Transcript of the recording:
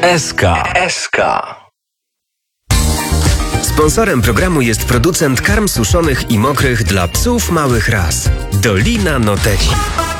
SK. Sponsorem programu jest producent karm suszonych i mokrych dla psów małych ras. Dolina Noteci.